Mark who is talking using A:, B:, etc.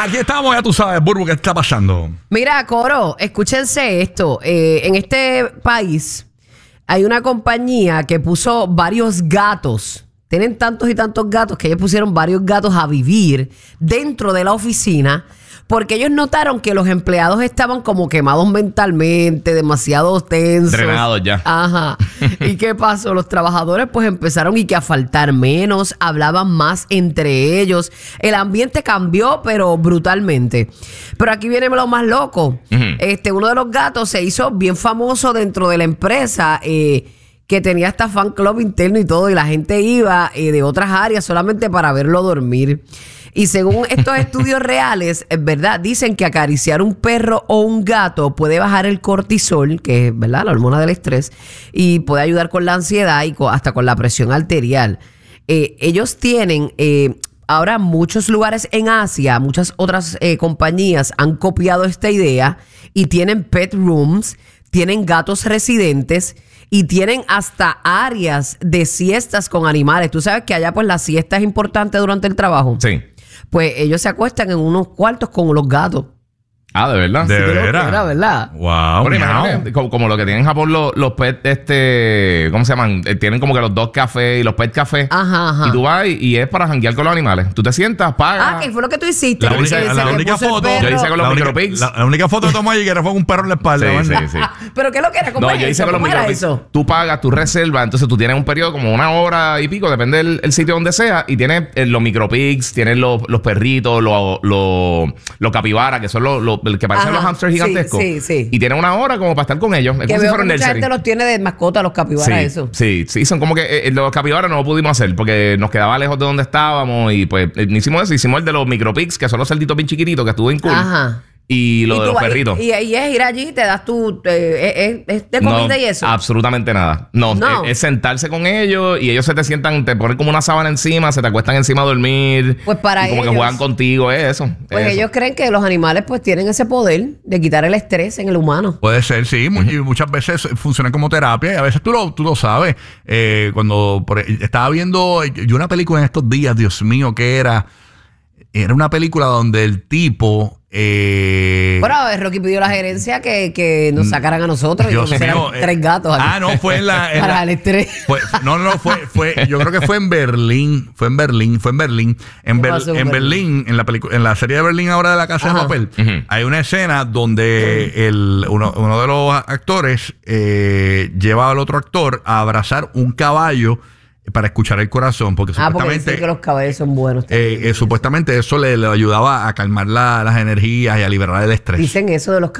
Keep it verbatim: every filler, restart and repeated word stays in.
A: Aquí estamos, ya tú sabes, Burbu, ¿qué está pasando?
B: Mira, Coro, escúchense esto. Eh, en este país hay una compañía que puso varios gatos. Tienen tantos y tantos gatos que ellos pusieron varios gatos a vivir dentro de la oficina porque ellos notaron que los empleados estaban como quemados mentalmente, demasiado tensos.
C: Drenados ya.
B: Ajá. ¿Y qué pasó? Los trabajadores pues empezaron y que a faltar menos, hablaban más entre ellos. El ambiente cambió, pero brutalmente. Pero aquí viene lo más loco. Uh-huh. Este, uno de los gatos se hizo bien famoso dentro de la empresa, eh, que tenía hasta fan club interno y todo, y la gente iba eh, de otras áreas solamente para verlo dormir. Y según estos estudios reales, es verdad, dicen que acariciar un perro o un gato puede bajar el cortisol, que es, ¿verdad?, la hormona del estrés, y puede ayudar con la ansiedad y con, hasta con la presión arterial. Eh, ellos tienen... Eh, Ahora muchos lugares en Asia, muchas otras eh, compañías han copiado esta idea y tienen pet rooms, tienen gatos residentes y tienen hasta áreas de siestas con animales. Tú sabes que allá pues la siesta es importante durante el trabajo.
C: Sí.
B: Pues ellos se acuestan en unos cuartos con los gatos.
C: Ah, ¿de verdad?
A: ¿De
B: sí,
A: veras?
B: Era, ¿verdad?
A: Wow.
C: Bueno, imagínate, como, como lo que tienen en Japón los, los pet, este, ¿cómo se llaman? Eh, tienen como que los dog café y los pet café.
B: Ajá, ajá.
C: Y tú vas y, y es para janguear con los animales. Tú te sientas, pagas.
B: Ah, ¿qué fue lo que tú hiciste?
A: La única,
B: Que
A: la
B: se le
A: única
B: puso el
A: foto.
B: perro.
C: Yo hice con los
A: la, única,
C: micropigs.
A: la, la única foto que tomó allí que era fue un perro en la espalda.
C: Sí,
A: ¿verdad?
C: sí, sí.
B: ¿Pero qué es lo que era? ¿Cómo
C: No,
B: es
C: yo hice
B: eso?
C: con los
B: ¿Cómo era
C: micropigs.
B: eso?
C: Tú pagas, tú reservas, entonces tú tienes un periodo como una hora y pico, depende del el sitio donde sea, y tienes eh, los micropigs, tienes los, los perritos, los, los, los capibaras, que son los, los que parecen
B: Ajá,
C: los hamsters gigantescos.
B: Sí, sí, sí.
C: Y tienen una hora como para estar con ellos. Es
B: Que
C: como si
B: veo
C: fuera
B: que
C: un
B: mucha
C: nursery.
B: gente los tiene de mascota, los capibaras,
C: Sí,
B: eso.
C: sí, sí, son como que eh, los capibaras no lo pudimos hacer porque nos quedaba lejos de donde estábamos y pues eh, no hicimos eso, hicimos el de los micropigs, que son los cerditos bien chiquititos, que estuvo en cool.
B: Ajá.
C: Y lo
B: ¿Y
C: de
B: tú
C: los
B: vas-
C: perritos.
B: Y, y es ir allí y te das tu... Eh, es, es de comida
C: No,
B: y eso.
C: absolutamente nada. No,
B: No.
C: Es, es sentarse con ellos y ellos se te sientan, te ponen como una sábana encima, se te acuestan encima a dormir.
B: Pues para
C: y como
B: ellos-
C: que juegan contigo, es eso.
B: Pues
C: es eso.
B: ellos creen que los animales pues tienen ese poder de quitar el estrés en el humano.
A: Puede ser, sí. Mu- y muchas veces funcionan como terapia y a veces tú lo, tú lo sabes. Eh, cuando por- estaba viendo yo una película en estos días, Dios mío, que era... Era una película donde el tipo... Eh,
B: Bueno, Rocky pidió a la gerencia que, que nos sacaran a nosotros y
A: Dios
B: nos pusieran
A: mío, eh,
B: tres gatos aquí.
A: Ah, no, fue en la... en
B: Para
A: la-
B: el estrés.
A: Fue, no, no, fue, fue, yo creo que fue en Berlín, fue en Berlín, fue en Berlín. En,
B: ¿Qué
A: Ber-
B: pasó en
A: en
B: Berlín?
A: Berlín, en la película, en la serie de Berlín ahora de La Casa
B: Ajá.
A: de Papel,
C: Ujú.
A: hay una escena donde el, uno, uno de los actores eh, lleva al otro actor a abrazar un caballo para escuchar el corazón, porque
B: Ah, porque
A: supuestamente,
B: dicen que los caballos son buenos.
A: eh, eh, supuestamente eso le, le ayudaba a calmar la- las energías y a liberar el estrés.
B: Dicen eso de los